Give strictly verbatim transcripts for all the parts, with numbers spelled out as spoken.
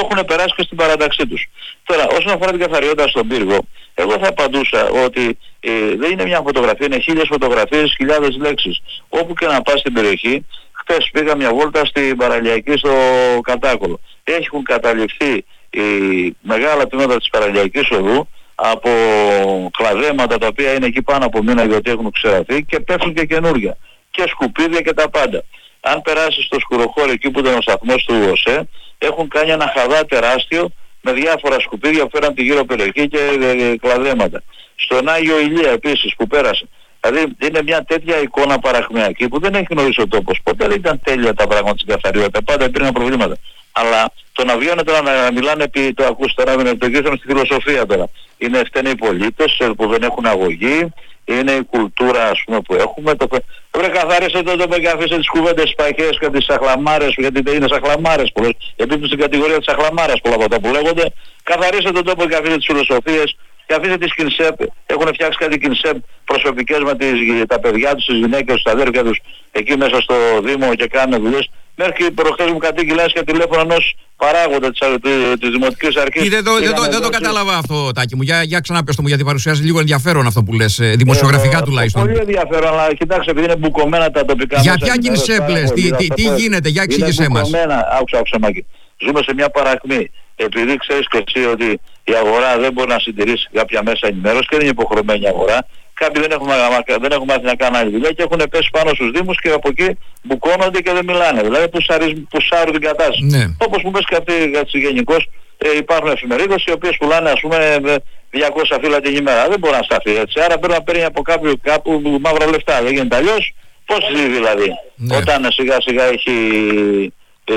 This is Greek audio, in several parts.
το έχουν περάσει και στην παράταξή τους. Τώρα, όσον αφορά την καθαριότητα στον πύργο, εγώ θα απαντούσα ότι ε, δεν είναι μια φωτογραφία, είναι χίλιες φωτογραφίες, χιλιάδες λέξεις. Όπου και να πας στην περιοχή, χθες πήγα μια βόλτα στην Παραλιακή στο Κατάκολο. Έχουν καταληφθεί οι μεγάλα τμήματα της Παραλιακής οδού από κλαδέματα τα οποία είναι εκεί πάνω από μήνα γιατί έχουν ξεραθεί και πέφτουν και καινούργια. Και σκουπίδια και τα πάντα. Αν περάσεις στο σκουροχώρο εκεί που ήταν ο σταθμός του ΟΣΕ, έχουν κάνει ένα χαδά τεράστιο με διάφορα σκουπίδια που φέραν τη γύρω περιοχή και ε, κλαδέματα. Στον Άγιο Ηλία επίσης που πέρασε. Δηλαδή είναι μια τέτοια εικόνα παραχμιακή που δεν έχει γνωρίσει ο τόπος. Ποτέ δεν ήταν τέλεια τα πράγματα στην καθαριότητα. Πάντα υπήρχαν προβλήματα. Αλλά το να βγαίνουν τώρα να μιλάνε επί το ακούς τώρα, με το γύρισαμε στη φιλοσοφία τώρα. Είναι ευθυνοί οι πολίτες που δεν έχουν αγωγή. Είναι η κουλτούρα ας πούμε που έχουμε. Το... Βρε καθάρισε το τόπο και αφήσε τις κουβέντες σπαχές και τις σαχλαμάρες, γιατί δεν είναι σαχλαμάρες πολλές. Επειδή στην κατηγορία της σαχλαμάρας πολλά από τα που λέγονται. Καθαρίσε το τόπο και αφήσε τις φιλοσοφίες και αφήσε τις κινσέπ. Έχουν φτιάξει κάτι κινσέπ προσωπικές με τις, τα παιδιά τους, τις γυναίκες, τα αδέρφια τους εκεί μέσα στο Δήμο και κάνουν δουλειές. Μέχρι και προχθές μου κατήγγειλα και τηλέφωνο ενός παράγοντα της, της Δημοτικής Αρχής. Δεν το, δεν, το, δεν το κατάλαβα αυτό, Τάκη μου. Για, για ξαναπες το μου, γιατί παρουσιάζει λίγο ενδιαφέρον αυτό που λες, δημοσιογραφικά ε, τουλάχιστον. Πολύ ενδιαφέρον, αλλά κοιτάξτε, επειδή είναι μπουκωμένα τα τοπικά για μέσα. Για ποια κινσέπλες, τι, τι, τι γίνεται, για εξήγησέ μας. Άκουσα, άκουσα Μάκη. Ζούμε σε μια παρακμή. Επειδή ξέρεις και εσύ ότι η αγορά δεν μπορεί να συντηρήσει κάποια μέσα ενημέρωση και δεν είναι υποχρεωμένη η αγορά. Κάποιοι δεν έχουν, δεν έχουν μάθει να κάνουν άλλη δουλειά και έχουν πέσει πάνω στους δήμους και από εκεί μπουκώνονται και δεν μιλάνε. Δηλαδή πουσάρουν την κατάσταση. Ναι. Όπως μου πες και αυτοί γενικώς ε, υπάρχουν εφημερίδες οι οποίες πουλάνε ας πούμε διακόσια φύλλα την ημέρα. Δεν μπορεί να σταθεί έτσι. Άρα πρέπει να παίρνει από κάποιου, κάπου μαύρα λεφτά. Δεν γίνεται αλλιώς. Πώς ζει δηλαδή. Ναι. Όταν σιγά σιγά έχει... Ε,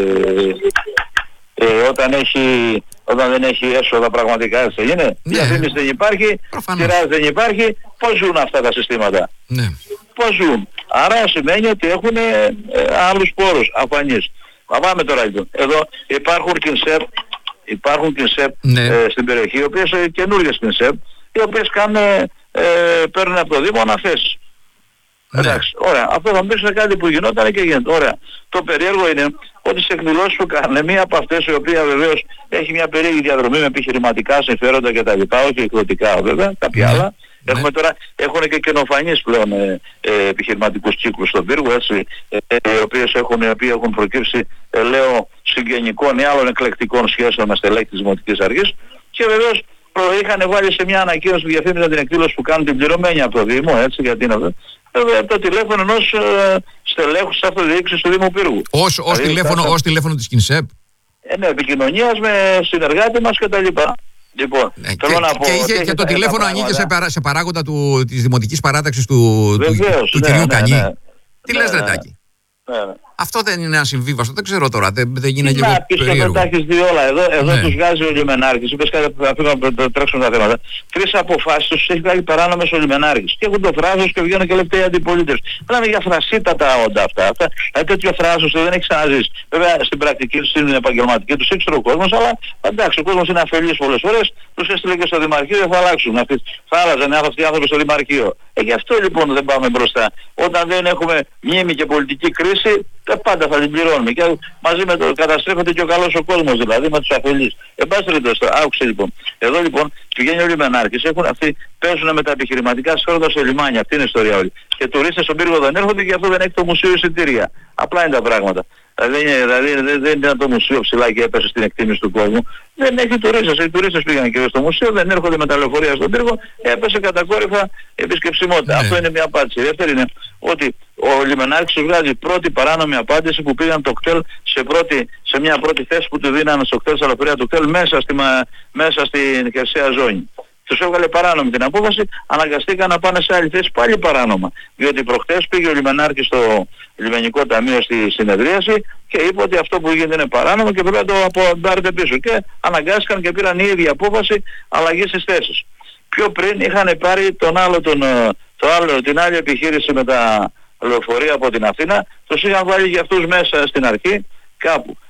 ε, όταν έχει... Όταν δεν έχει έσοδα πραγματικά έτσι είναι. Ναι. Διαφήμιση δεν υπάρχει, τυράζ δεν υπάρχει. Πώς ζουν αυτά τα συστήματα. Ναι. Πώς ζουν. Άρα σημαίνει ότι έχουν ε, άλλους πόρους αφανείς. Πάμε τώρα λοιπόν. Εδώ υπάρχουν κινσέπ, υπάρχουν κινσέπ ναι. ε, στην περιοχή, οι οποίες ε, καινούργιες κινσέπ, οι οποίες κάνουν, ε, παίρνουν από το Δήμο αναθέσεις. Ναι. Εντάξει, ωραία. Αυτό θα μπει σε κάτι που γινόταν και γίνεται. Ωραία. Το περίεργο είναι ότι σε εκδηλώσεις που κάνουν, μία από αυτές η οποία βεβαίως έχει μια περίεργη διαδρομή με επιχειρηματικά συμφέροντα κτλ. Όχι εκδοτικά βέβαια, κάποια άλλα. Ναι. Έχουμε τώρα, έχουν και καινοφανείς πλέον ε, ε, επιχειρηματικούς κύκλους στον πύργο, έτσι, ε, ε, οι οποίες έχουν, οι οποίοι έχουν προκύψει, ε, λέω, συγγενικών ή άλλων εκλεκτικών σχέσεων με στελέχη της Δημοτικής Αρχής και βεβαίως είχαν βάλει σε μια ανακοίνωση που διαφήμιζαν την εκδήλωση που κάνουν την πληρωμένη από το Δήμο, έτσι, γιατί είναι αυτό. Από το τηλέφωνο ενός ε, στελέχου της αυτοδιοίκησης του Δήμου Πύργου. Ως, ως, δηλαδή, τηλέφωνο, ως τηλέφωνο της Κινσέπ. Ε, ναι, επικοινωνίας με συνεργάτη μας και τα λοιπά. Λοιπόν, ναι, θέλω και, να πω... Και, είχε, και το τηλέφωνο ανήκε σε, παρά, σε παράγοντα του, της Δημοτικής Παράταξης του, Βεβαίως, του, του ναι, κυρίου ναι, Κανή. Ναι, ναι, Τι ναι, λες ναι, ρε Τάκη. Ναι, ναι. Αυτό δεν είναι ασυμβίβαστο, δεν ξέρω τώρα, δεν, δεν γίνει λίγο να πεις περίεργο. Να πεις δει όλα, εδώ, εδώ ναι. Τους βγάζει ο Λιμενάρχης, είπες κάτι που θα φύγω να τρέξουν τα θέματα. Τρεις αποφάσεις τους έχει βγάλει παράνομες ο Λιμενάρχης και έχουν το θράσος και βγαίνουν και λεπτοί αντιπολίτες. Μιλάμε για θρασίτατα όντα αυτά, αυτά. Δηλαδή τέτοιο θράσος δεν έχει ξαναζήσει. Βέβαια στην πρακτική τους, στην επαγγελματική τους ήξερε ο κόσμος, αλλά εντάξει ο κόσμος είναι αφελής πολλές φορές, τους έστειλε και στο Δημαρχείο δεν θα αλλάξουν. Αυτοί, θα άλλαζαν αυτοί οι άνθρωποι στο Δημαρχείο. Ε, γι' αυτό λοιπόν δεν πάμε μπροστά. Όταν δεν έχουμε μνήμη και πολιτική κρίση, πάντα θα την πληρώνουμε. Και μαζί με το καταστρέφεται και ο καλός ο κόσμος, δηλαδή με τους αφελείς. Εν πάση περιπτώσει, άκουσε λοιπόν. Εδώ λοιπόν πηγαίνει ο Λιμενάρχης, έχουν αυτοί παίζουν με τα επιχειρηματικά συμφέροντα στο λιμάνι. Αυτή είναι η ιστορία όλη. Και τουρίστες στον πύργο δεν έρχονται και αυτό δεν έχει το μουσείο εισιτήρια. Απλά είναι τα πράγματα. Δηλαδή, δηλαδή δεν, δεν ήταν το μουσείο ψηλά και έπεσε στην εκτίμηση του κόσμου. Δεν έχει τουρίστες. Οι τουρίστες πήγαν και στο μουσείο, δεν έρχονται με τα λεωφορεία στον πύργο, έπεσε κατακόρυφα επισκεψιμότητα. Ναι. Αυτό είναι μια απάντηση. Η δεύτερη είναι ότι ο Λιμενάρχης βγάζει πρώτη παράνομη απάντηση που πήγαν το κτέλ σε, πρώτη, σε μια πρώτη θέση που του δίνανε στο κτέλ, στα λεωφορεία του κτέλ μέσα, στη, μέσα στην χερσαία ζώνη. Τους έβγαλε παράνομη την απόφαση, αναγκαστήκαν να πάνε σε άλλη θέση πάλι παράνομα. Διότι προχτές πήγε ο Λιμενάρχης στο Λιμενικό Ταμείο στη συνεδρίαση και είπε ότι αυτό που γίνεται είναι παράνομο και πρέπει να το αποντάρετε πίσω. Και αναγκάστηκαν και πήραν η ίδια απόφαση αλλαγής στις θέσεις. Πιο πριν είχαν πάρει τον άλλο, τον, το άλλο, την άλλη επιχείρηση με τα λεωφορεία από την Αθήνα, τους είχαν βάλει για αυτούς μέσα στην αρχή κάπου.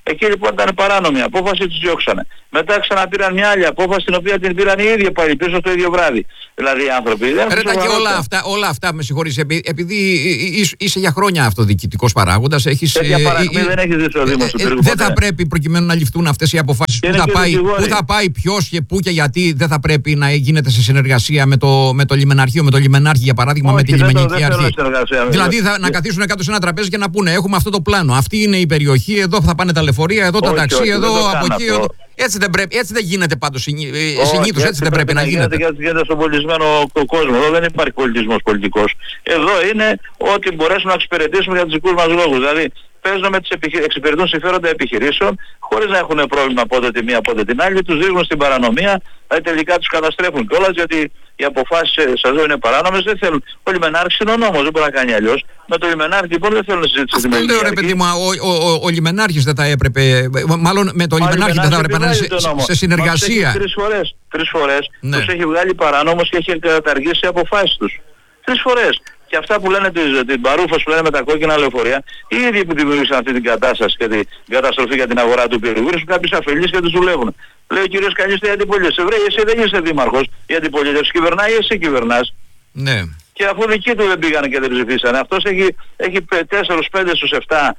Εκεί λοιπόν ήταν παράνομη απόφαση, τους διώξανε. Μετά ξαναπήραν μια άλλη απόφαση, την οποία την πήραν οι ίδιοι πάλι πίσω το ίδιο βράδυ. Δηλαδή οι άνθρωποι δεν Ρε και όλα αυτά, όλα αυτά, με συγχωρείς, επειδή είσαι για χρόνια αυτοδιοικητικός παράγοντας, έχεις. Τέτοια παρακμή δεν έχει δει στο Δήμο του Πύργου. Δεν θα πρέπει προκειμένου να ληφθούν αυτές οι αποφάσεις. Πού θα πάει, πού θα πάει ποιος και πού και γιατί δεν θα πρέπει να γίνεται σε συνεργασία με το, με το λιμεναρχείο, με το λιμενάρχη για παράδειγμα, όχι, με τη λιμενική αρχή. Δηλαδή θα, να καθίσουν κάτω σε ένα τραπέζι και να πούνε: έχουμε αυτό το πλάνο. Αυτή είναι η περιοχή, εδώ θα πάνε τα λεωφορεία, εδώ τα ταξί, εδώ από εκεί. Εδώ. Έτσι δεν, πρέπει, έτσι δεν γίνεται πάντως συνήθως, έτσι δεν πρέπει να γίνεται. Γιατί γίνεται στον πολιτισμένο κόσμο. Εδώ δεν υπάρχει πολιτισμός πολιτικός. Εδώ είναι ότι μπορέσουμε να εξυπηρετήσουμε για τους δικούς μας λόγους. Δηλαδή παίζουν με τις επιχει... εξυπηρετούν συμφέροντα επιχειρήσεων χωρίς να έχουν πρόβλημα πότε τη μία πότε την άλλη. Τους δείχνουν στην παρανομία, δηλαδή τελικά τους καταστρέφουν κιόλας, γιατί οι αποφάσεις σας εδώ είναι παράνομες, δεν θέλουν. Ο λιμενάρχης είναι ο νόμος, δεν μπορεί να κάνει αλλιώς. Με το λιμενάρχη λοιπόν δεν θέλουν να συζητήσουν. Αυτό λέω ρε παιδί μου, ο, ο, ο, ο λιμενάρχης δεν θα έπρεπε, μάλλον με το λιμενάρχη δεν θα έπρεπε να είναι σε, σε συνεργασία. Τρεις φορές, τρεις φορές ναι. τους έχει βγάλει παράνομος και έχει καταργήσει αποφάσεις τους. Τρεις φορές. Και αυτά που λένε την παρούφος που λένε με τα κόκκινα λεωφορεία, οι ίδιοι που δημιούργησαν αυτή την κατάσταση και την καταστροφή για την αγορά του πύργου, βρίσκουν κάποιους αφελείς και τους δουλεύουν. Λέει ο κύριος Καλιστή, η αντιπολίτευση. Βρε, εσύ δεν είσαι δήμαρχος, η αντιπολίτευση κυβερνάει, εσύ κυβερνάς. Ναι. Και αφού δικοί του δεν πήγαν και δεν ψηφίσανε, αυτός έχει, έχει τέσσερα πέντε στους επτά,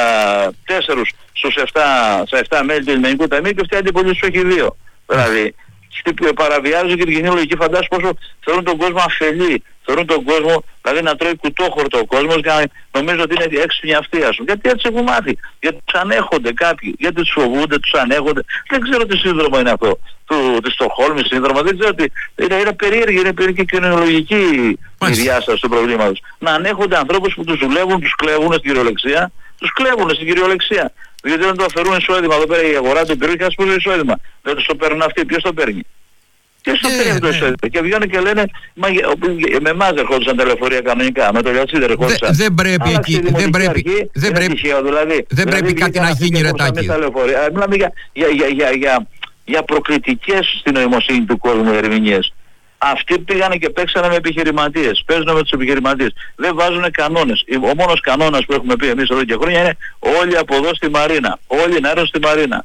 τέσσερα στους επτά, στα επτά μέλη του Ελληνικού Ταμείου και αυτή η αντιπολίτευση έχει δύο. Δηλαδή, παραβιάζουν και την κοινή λογική, φαντάσου πόσο θεωρούν τον κόσμο αφελή. Θεωρούν τον κόσμο, δηλαδή να τρώει κουτόχορτο ο κόσμος και να νομίζω ότι είναι έξυπνοι αυτοί, ας πούμε. Γιατί έτσι έχουν μάθει. Γιατί τους ανέχονται κάποιοι, γιατί τους φοβούνται, τους ανέχονται. Δεν ξέρω τι σύνδρομο είναι αυτό. Του, της Στοκχόλμης σύνδρομο, δεν ξέρω τι. Είναι, είναι περίεργη, είναι περίεργη και κοινωνιολογική η διάσταση του προβλήματος. Να ανέχονται ανθρώπους που τους δουλεύουν, τους κλέβουν στην κυριολεξία. Τους κλέβουν στην κυριολεξία. Γιατί δεν το αφαιρούν εισόδημα. Εδώ πέρα η αγορά του πυρού και ας πούμε εισόδημα. Δεν τους το παίρνουν αυτοί. Ποιος το παίρνει? Και στο yeah, το yeah. Και βγαίνουν και λένε, μα, με εμάς ερχόντουσαν τα λεωφορεία κανονικά, με το Λιατσί δεν ερχόντουσαν. Δεν πρέπει εκεί, δεν πρέπει, δεν πρέπει, τυχαίο, δηλαδή, δεν πρέπει δηλαδή, κάτι να γίνει ρετάκι. Μιλάμε για, για, για, για, για, για προκλητικές στην νοημοσύνη του κόσμου ερμηνείες. Αυτοί πήγανε και παίξανε με επιχειρηματίες, παίζουν με τους επιχειρηματίες. Δεν βάζουν κανόνες. Ο μόνος κανόνας που έχουμε πει εμείς εδώ και χρόνια είναι όλοι από εδώ στη Μαρίνα. Όλοι να έρθουν στη Μαρίνα.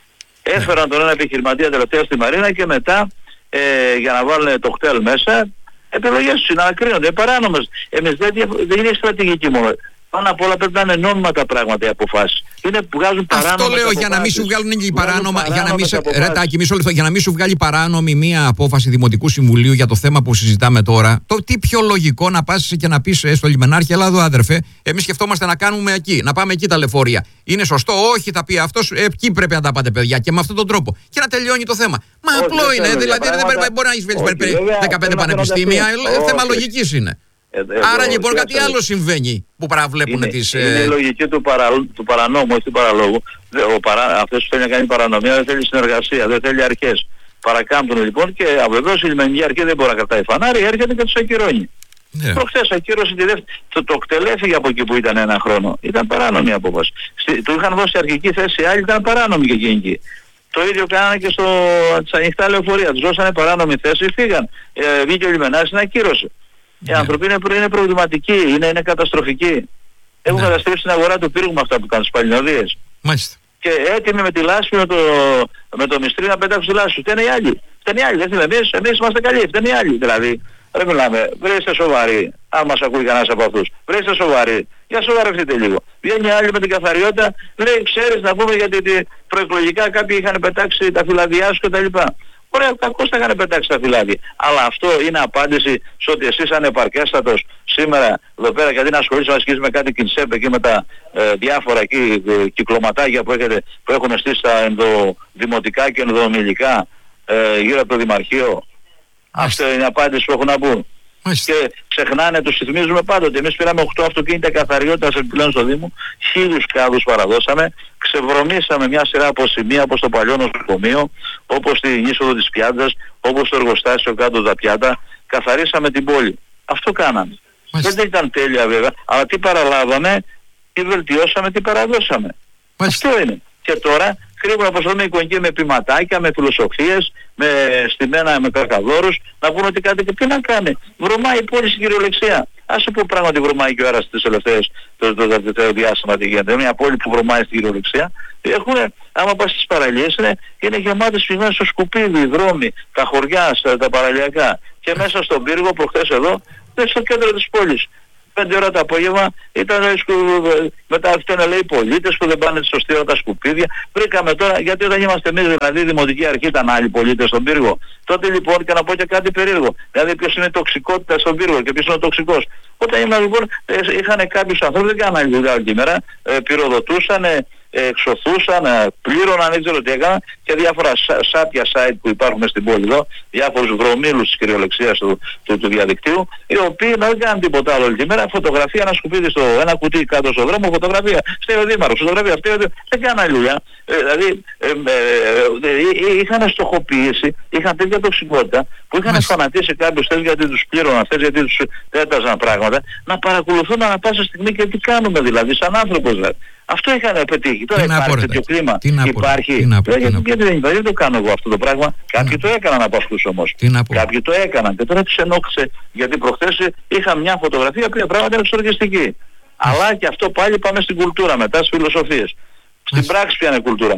Έφεραν yeah. τον ένα επιχειρηματία τελευταία στη Μαρίνα και μετά Ε, για να βάλουν το χτέλ μέσα, επιλογές τους είναι ανακρίνονται, παράνομες. Εμείς δεν, δεν είναι στρατηγική μόνο. Πάνω απ' όλα πρέπει να είναι νόμιμα τα πράγματα οι αποφάσεις. Είναι που βγάζουν παράνομες. Αυτό λέω αποφάσεις. Για να μην σου βγάλουν και παράνομα. Για να μην, σε, ρετάκι, μισό λεπτό, για να μην σου βγάλει παράνομη μία απόφαση Δημοτικού Συμβουλίου για το θέμα που συζητάμε τώρα. Το τι πιο λογικό να πας και να πεις στο λιμενάρχη, έλα εδώ άδερφε, εμείς σκεφτόμαστε να κάνουμε εκεί, να πάμε εκεί τα λεωφορεία. Είναι σωστό? Όχι, θα πει αυτός, εκεί πρέπει να τα πάτε παιδιά και με αυτόν τον τρόπο. Και να τελειώνει το θέμα. Μα όχι, απλό είναι, δηλαδή δεν μπορεί να έχει δεκαπέντε πανεπιστήμια, θέμα λογικής είναι. Ε, εδώ, άρα λοιπόν κάτι άλλο άλλο συμβαίνει που παραβλέπουν τις... Είναι ε... η λογική του, παρα, του παρανόμου, όχι του παραλόγου. Ο παρα, αυτός που θέλει να κάνει παρανομία δεν θέλει συνεργασία, δεν θέλει αρχές. Παρακάμπτουν λοιπόν και βεβαίως η λιμενική αρχή δεν μπορεί να κρατάει φανάρι, έρχεται και τους ακυρώνει. Yeah. Προχθές ακύρωσε τη δεύτερη, το, το κτελέφυγε από εκεί που ήταν ένα χρόνο. Ήταν παράνομη απόφαση. Του είχαν δώσει αρχική θέση, άλλοι ήταν παράνομοι και εκείνοι. Το ίδιο κάνανε και στο, στα ανοιχτά λεωφορεία. Τους δώσανε παράνομη θέση, φύγαν. Ε, βγήκε ο λιμενάρχης να ακύρωσε. Οι yeah. άνθρωποι είναι, είναι προβληματικοί, είναι, είναι καταστροφικοί. Έχουν yeah. καταστρέψει την αγορά του πύργου με αυτά που κάνουν στις παλινοδίες. Μάλιστα. Και έτοιμοι με τη λάσπη, με το, με το μυστρή να πετάξουν τη λάσπη. Φταίνε οι άλλοι. Φταίνε οι άλλοι. Δεν εμείς, εμείς είμαστε καλοί. Φταίνε οι άλλοι. Δηλαδή, δεν μιλάμε. Βρέστε σοβαροί. Αν μας ακούει κανένας από αυτούς. Βρέστε σοβαροί. Για σοβαρευτείτε λίγο. Βγαίνει άλλοι με την καθαριότητα. Λέει, ξέρεις να πούμε γιατί προεκλογικά κάποιοι είχαν πετάξει τα φυλαδιά σου κτλ. Ωραία, κακώς τα είχαν πετάξει τα φυλάδια. Αλλά αυτό είναι απάντηση σε ότι εσείς ανεπαρκέστατος σήμερα εδώ πέρα, γιατί να ασχολείσαι να ασκήσεις με κάτι κινσέπ εκεί με τα ε, διάφορα εκεί ε, κυκλωματάκια που, έχετε, που έχουν στήσει στα ενδοδημοτικά και ενδομιλικά ε, γύρω από το Δημαρχείο. Αυτή είναι η απάντηση που έχουν να πούν. Μάλιστα. Και ξεχνάνε, τους θυμίζουμε πάντοτε. Εμείς πήραμε οκτώ αυτοκίνητα καθαριότητας επιπλέον στο Δήμο, χίλιους κάδους παραδώσαμε, ξεβρωμίσαμε μια σειρά από σημεία όπως το παλιό νοσοκομείο, όπως την είσοδο της Πιάτζας, όπως το εργοστάσιο κάτω τα πιάτα, καθαρίσαμε την πόλη. Αυτό κάναμε. Μάλιστα. Δεν ήταν τέλεια βέβαια, αλλά τι παραλάβαμε, τι βελτιώσαμε, τι παραδώσαμε. Μάλιστα. Αυτό είναι. Και τώρα χρήμα να προσφέρουμε εικονική με ποιηματάκια, με φιλοσοφίες, με στημένα, με καρκαδόρους, να πούνε ότι κάτι και τι να κάνει. Βρωμάει η πόλη στην κυριολεξία. άσε που πράγματι βρωμάει και ο αέρας τις τελευταίες, το, το, το, το, το διάστημα τι γίνεται. Μια πόλη που βρωμάει στη κυριολεξία. Έχουν, άμα πας στις παραλίες, είναι, είναι γεμάτες πηγές στο σκουπίδι, οι δρόμοι, τα χωριά, τα, τα παραλιακά. Και μέσα στον πύργο, προχθές εδώ, στο κέντρο της πόλης. Πέντε ώρα το απόγευμα ήταν μετά αυτό να λέει πολίτες που δεν πάνε σωστή ώρα τα σκουπίδια. Βρήκαμε τώρα, γιατί όταν είμαστε εμείς δηλαδή η Δημοτική Αρχή ήταν άλλοι πολίτες στον πύργο. Τότε λοιπόν, και να πω και κάτι περίεργο, δηλαδή ποιος είναι η τοξικότητα στον πύργο και ποιος είναι ο τοξικός. Όταν ήμουν λοιπόν, είχαν κάποιους ανθρώπους, δεν κάνανε άλλη δουλειά όλη τη μέρα, πυροδοτούσαν, εξωθούσαν, πλήρωναν, δεν ξέρω τι έκαναν, και διάφορα σάπια site που υπάρχουν στην πόλη εδώ, διάφορους βρωμίλους της κυριολεξίας του, του, του διαδικτύου, οι οποίοι δεν κάνουν τίποτα άλλο όλη τη μέρα, φωτογραφία, ένα σκουπίδι στο ένα κουτί κάτω στον δρόμο, φωτογραφία, στέλνει ο Δήμαρχος, φωτογραφία, αυτή, δεν κάνουν άλλη δουλειά. Ε, δηλαδή ε, ε, ε, ε, είχαν στοχοποίηση, είχαν τέτοια τοξικότητα που είχαν φανατίσει κάποιους θες γιατί τους πλήρωναν, θες γιατί τους έταζαν πράγματα, να παρακολουθούν ανά πάσα στιγμή και τι κάνουμε δηλαδή, σαν άνθρωπος δηλαδή. Αυτό είχαν πετύχει. Τώρα υπάρχει τέτοιο κλίμα. Υπάρχει. Γιατί δεν το κάνω εγώ αυτό το πράγμα. Κάποιοι το έκαναν από αυτούς όμως. Κάποιοι το έκαναν. Και τώρα τους ενόχλησε. Γιατί προχθές είχα μια φωτογραφία που πράγματι είναι εξοργιστική. Αλλά και αυτό πάλι πάμε στην κουλτούρα μετά, στις φιλοσοφίες. Στην πράξη ποια είναι κουλτούρα.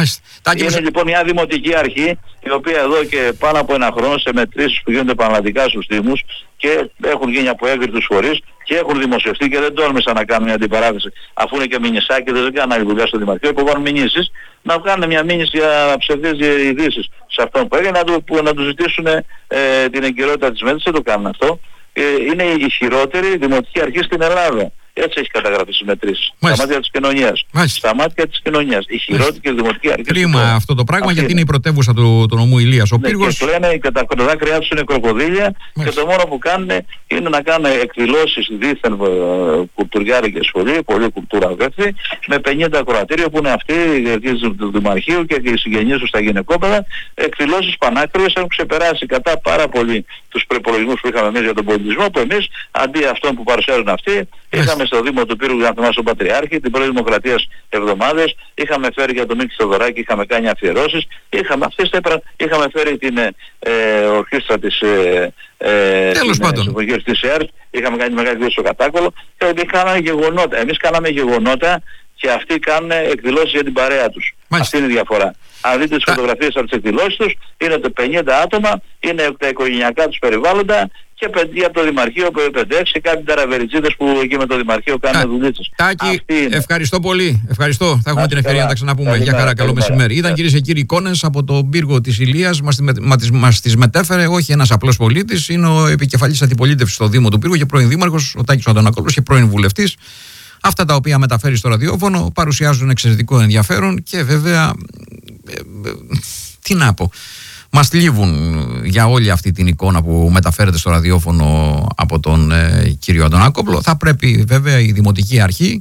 Είναι λοιπόν μια δημοτική αρχή η οποία εδώ και πάνω από ένα χρόνο σε μετρήσεις που γίνονται επαναλατικά στους Δήμους και έχουν γίνει από έγκριτους φορείς και έχουν δημοσιευτεί και δεν τόλμησαν να κάνουν μια αντιπαράθεση, αφού είναι και μηνυσάκηδες, δεν κάνουν άλλη δουλειά στο Δημαρχείο, υποβάλλουν μηνύσεις, να κάνουν μια μήνυση για ψευδείς ειδήσεις σε αυτόν που έγινε, να του, που, να του ζητήσουν ε, την εγκυρότητα της μέτρησης. Δεν το κάνουν αυτό. Ε, είναι η χειρότερη δημοτική αρχή στην Ελλάδα. Έτσι έχει καταγραφεί στις μετρήσεις. Στα μάτια της κοινωνίας. Στα μάτια της κοινωνίας. Η χειρότερη και δημοτική αρχή. Κρίμα αυτό το πράγμα, γιατί είναι η πρωτεύουσα του, του νομού Ηλίας. Ο ναι, πύργος. Και λένε και τα δάκρυά τους είναι κροκοδίλια. Μάλιστα. Και το μόνο που κάνουν είναι να κάνουν εκδηλώσεις δίθεν ε, κουλτουριάρικες σχολή, πολύ κουλτούρα βέβαια, με πενήντα ακροατήριο που είναι αυτοί του Δημαρχείου και οι συγγενείς τους στα γυναικόπαιδα. Εκδηλώσεις πανάκριβες, έχουν ξεπεράσει κατά πάρα πολύ τους προϋπολογισμούς που είχαμε εμείς για τον πολιτισμό, που εμείς αντί αυτών που παρουσιάζουν αυτοί, είχαμε στο Δήμο του Πύργου, για να θυμάσαι τον Πατριάρχη, την πρώτη Δημοκρατίας εβδομάδες, είχαμε φέρει για τον Μίκη Θοδωράκη, είχαμε κάνει αφιερώσεις, είχαμε, αυτές έπρα, είχαμε φέρει την ε, ορχήστρα της ε, ε, Τέλος πάντων. της ΕΡΤ, είχαμε κάνει μεγάλη εκδήλωση στο Κατάκολο και κάναμε γεγονότα. Εμείς κάναμε γεγονότα και αυτοί κάνουν εκδηλώσεις για την παρέα τους. Μάλιστα. Αυτή είναι η διαφορά. Αν δείτε τις φωτογραφίες από τις εκδηλώσεις τους, είναι το πενήντα άτομα, είναι τα οικογενειακά τους περιβάλλοντα και παιδιά από το Δημαρχείο που πέντε έξι, κάτι ταραβεριτσίδες που εκεί με το Δημαρχείο κάνουν δουλίτσες. Τάκη, ευχαριστώ πολύ. Ευχαριστώ. Θα έχουμε την ευκαιρία να τα ξαναπούμε. Για χαρά, καλό μεσημέρι. Ήταν κυρίες και κύριοι εικόνες από τον πύργο της Ηλίας. Μας τις μετέφερε όχι ένας απλός πολίτης, είναι ο επικεφαλής αντιπολίτευσης στο Δήμο του Πύργου και πρώην Δήμαρχος, ο Τάκης Αντωνακόπουλος, και πρώην βουλευτής. Αυτά τα οποία μεταφέρει στο ραδιόφωνο παρουσιάζουν εξαιρετικό ενδιαφέρον και βέβαια, ε, ε, τι να πω, μας θλίβουν για όλη αυτή την εικόνα που μεταφέρεται στο ραδιόφωνο από τον ε, κύριο Αντωνακόπουλο. Θα πρέπει βέβαια η Δημοτική Αρχή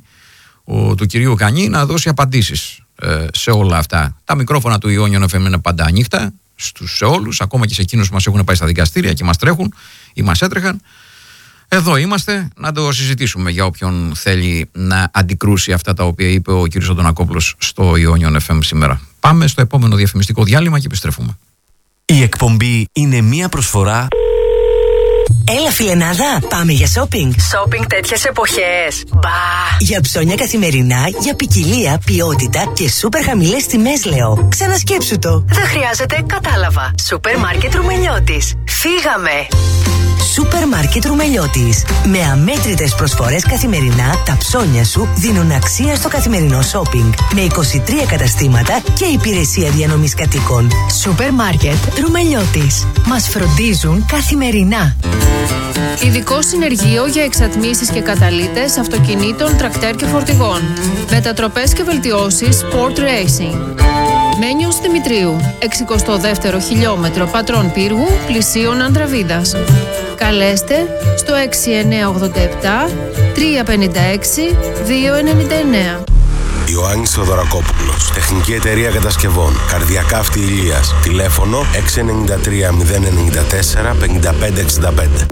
ο, του κυρίου Κανή να δώσει απαντήσεις ε, σε όλα αυτά. Τα μικρόφωνα του Ιόνιον εφ εμ είναι πάντα ανοιχτά στους, σε όλους, ακόμα και σε εκείνους που μας έχουν πάει στα δικαστήρια και μας τρέχουν ή μας έτρεχαν. Εδώ είμαστε να το συζητήσουμε για όποιον θέλει να αντικρούσει αυτά τα οποία είπε ο κύριος Αντωνακόπουλος στο Ιόνιον εφ εμ σήμερα. Πάμε στο επόμενο διαφημιστικό διάλειμμα και επιστρέφουμε. Η εκπομπή είναι μία προσφορά. Έλα φιλενάδα, πάμε για shopping. Shopping τέτοιες εποχές. Μπα! Για ψώνια καθημερινά, για ποικιλία, ποιότητα και σούπερ χαμηλές τιμές λέω. Ξανασκέψου το. Δεν χρειάζεται, κατάλαβα. Σούπερ μάρκετ Ρουμελιώτης. Φύγαμε! Σούπερ μάρκετ Ρουμελιώτης. Με αμέτρητες προσφορές καθημερινά, τα ψώνια σου δίνουν αξία στο καθημερινό shopping. Με είκοσι τρία καταστήματα και υπηρεσία διανομής κατοίκων. Σούπερ μάρκετ Ρουμελιώτης. Μας φροντίζουν καθημερινά. Ειδικό συνεργείο για εξατμίσεις και καταλύτες αυτοκινήτων, τρακτέρ και φορτηγών. Μετατροπές και βελτιώσεις Sport Racing. Μένιος Δημητρίου, εξηκοστό δεύτερο χιλιόμετρο Πατρών Πύργου, πλησίων Ανδραβίδας. Καλέστε στο έξι εννιά ογδόντα επτά τρία πενήντα έξι δύο ενενήντα εννέα. Ιωάννης Θοδωρακόπουλος, Τεχνική Εταιρεία Κατασκευών, Καρδιακά Αυτή Ηλίας, τηλέφωνο έξι εννιά τρία μηδέν εννιά τέσσερα πέντε πέντε έξι πέντε.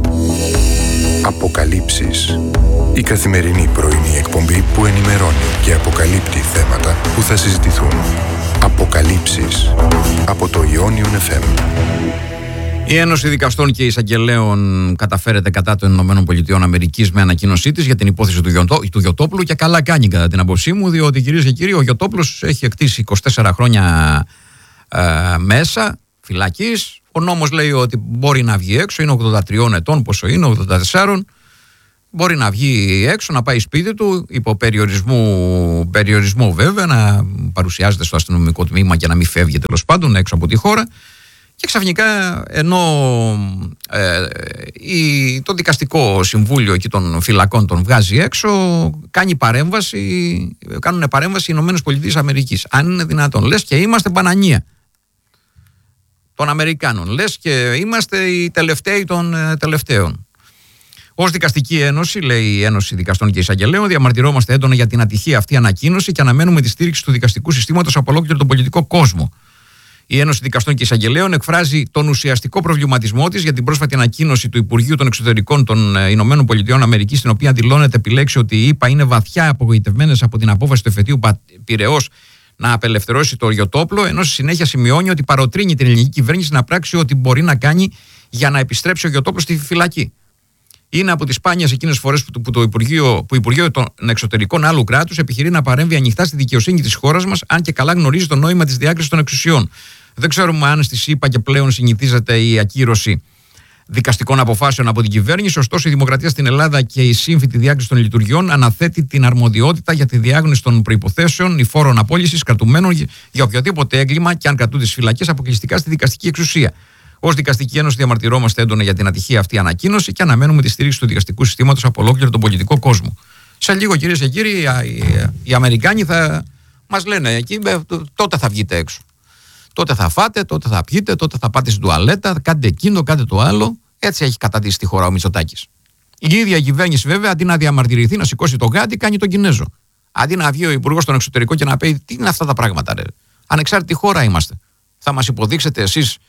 Αποκαλύψεις. Η καθημερινή πρωινή εκπομπή που ενημερώνει και αποκαλύπτει θέματα που θα συζητηθούν. Αποκαλύψεις από το Ιόνιον εφ εμ. Η Ένωση Δικαστών και Εισαγγελέων καταφέρεται κατά των ΗΠΑ με ανακοίνωσή της για την υπόθεση του, Γιωτό, του Γιωτόπουλου, και καλά κάνει κατά την άποψή μου, διότι κυρίες και κύριοι, ο Γιωτόπουλος έχει εκτίσει είκοσι τέσσερα χρόνια ε, μέσα φυλακής. Ο νόμος λέει ότι μπορεί να βγει έξω, είναι ογδόντα τριών ετών, πόσο είναι, ογδόντα τεσσάρων. Μπορεί να βγει έξω, να πάει σπίτι του, υπό περιορισμό, περιορισμό βέβαια, να παρουσιάζεται στο αστυνομικό τμήμα και να μην φεύγει τέλος πάντων έξω από τη χώρα. Και ξαφνικά, ενώ ε, η, το δικαστικό συμβούλιο εκεί των φυλακών τον βγάζει έξω, κάνει παρέμβαση, κάνουν παρέμβαση οι Ηνωμένες Πολιτείες Αμερικής. Αν είναι δυνατόν, λες και είμαστε μπανανία των Αμερικάνων, λες και είμαστε οι τελευταίοι των ε, τελευταίων. Ως δικαστική ένωση, λέει η Ένωση Δικαστών και Εισαγγελέων, διαμαρτυρόμαστε έντονα για την ατυχή αυτή ανακοίνωση και αναμένουμε τη στήριξη του δικαστικού συστήματος από ολόκληρο τον πολιτικό κόσμο. Η Ένωση Δικαστών και Εισαγγελέων εκφράζει τον ουσιαστικό προβληματισμό της για την πρόσφατη ανακοίνωση του Υπουργείου των Εξωτερικών των Ηνωμένων Πολιτειών Αμερικής, στην οποία δηλώνεται επιλέξει ότι οι ΗΠΑ είναι βαθιά απογοητευμένες από την απόφαση του εφετείου Πειραιώς να απελευθερώσει το Γιωτόπουλο, ενώ στη συνέχεια σημειώνει ότι παροτρύνει την ελληνική κυβέρνηση να πράξει ό,τι μπορεί να κάνει για να επιστρέψει ο Γιωτόπουλος στη φυλακή. Είναι από τις σπάνιες εκείνες φορές που, που το Υπουργείο, που Υπουργείο των Εξωτερικών άλλου κράτους επιχειρεί να παρέμβει ανοιχτά στη δικαιοσύνη της χώρας μας, αν και καλά γνωρίζει το νόημα της διάκρισης των εξουσιών. Δεν ξέρουμε αν στη ΣΥΠΑ και πλέον συνηθίζεται η ακύρωση δικαστικών αποφάσεων από την κυβέρνηση. Ωστόσο, η Δημοκρατία στην Ελλάδα και η σύμφυτη διάκριση των λειτουργιών αναθέτει την αρμοδιότητα για τη διάγνωση των προϋποθέσεων υφόρων απόλυσης κρατουμένων για οποιοδήποτε έγκλημα και αν κρατούνται στις φυλακές αποκλειστικά στη δικαστική εξουσία. Ως Δικαστική Ένωση διαμαρτυρόμαστε έντονα για την ατυχή αυτή ανακοίνωση και αναμένουμε τη στήριξη του δικαστικού συστήματος από ολόκληρο τον πολιτικό κόσμο. Σε λίγο, κυρίες και κύριοι, οι Αμερικάνοι θα μας λένε εκεί, τότε θα βγείτε έξω. Τότε θα φάτε, τότε θα πιείτε, τότε θα πάτε στην τουαλέτα, κάντε εκείνο, κάντε το άλλο. Έτσι έχει καταντήσει τη χώρα ο Μητσοτάκης. Η ίδια η κυβέρνηση, βέβαια, αντί να διαμαρτυρηθεί, να σηκώσει το γάντι, κάνει τον Κινέζο. Αντί να βγει ο Υπουργός των Εξωτερικών και να πει τι είναι αυτά τα πράγματα, ρε. Ανεξάρτητη χώρα είμαστε. Θα μας υποδείξετε εσείς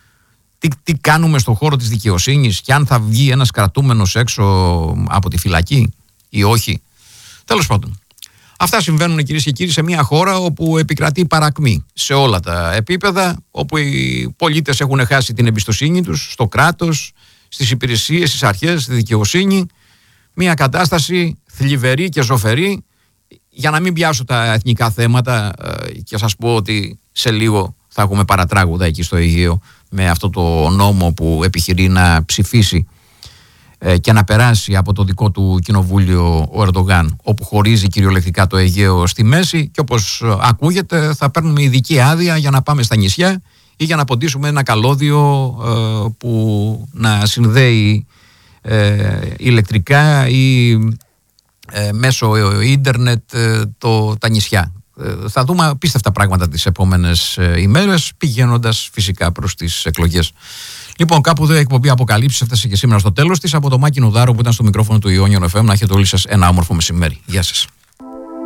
τι, τι κάνουμε στον χώρο της δικαιοσύνης και αν θα βγει ένας κρατούμενος έξω από τη φυλακή ή όχι. Τέλος πάντων. Αυτά συμβαίνουν, κυρίες και κύριοι, σε μια χώρα όπου επικρατεί παρακμή σε όλα τα επίπεδα, όπου οι πολίτες έχουν χάσει την εμπιστοσύνη τους στο κράτος, στις υπηρεσίες, στις αρχές, στη δικαιοσύνη. Μια κατάσταση θλιβερή και ζωφερή. Για να μην πιάσω τα εθνικά θέματα και σας πω ότι σε λίγο θα έχουμε παρατράγουδα εκεί στο Αιγαίο με αυτό το νόμο που επιχειρεί να ψηφίσει και να περάσει από το δικό του κοινοβούλιο ο Ερντογάν, όπου χωρίζει κυριολεκτικά το Αιγαίο στη μέση και όπως ακούγεται θα παίρνουμε ειδική άδεια για να πάμε στα νησιά ή για να ποντίσουμε ένα καλώδιο ε, που να συνδέει ε, ηλεκτρικά ή ε, μέσω ίντερνετ ε, το, τα νησιά. Ε, θα δούμε απίστευτα πράγματα τις επόμενες ε, ημέρες, πηγαίνοντας φυσικά προς τις εκλογές. Λοιπόν, κάπου εδώ η εκπομπή Αποκαλύψεις έφτασε και σήμερα στο τέλος της. Από το Μάκη Νουδάρο που ήταν στο μικρόφωνο του Ιόνιον εφ εμ, να έχετε όλοι σας ένα όμορφο μεσημέρι. Γεια σας.